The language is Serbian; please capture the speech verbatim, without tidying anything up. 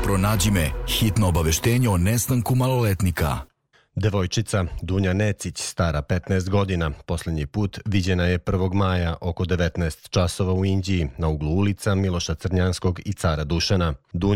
Pronađi me, hitno obaveštenje o nestanku maloletnika. Devojčica Dunja Necić, stara petnaest godina, posljednji put viđena je prvog maja oko devetnaest časova u Inđiji, na uglu ulica Miloša Crnjanskog i Cara Dušana. Dunja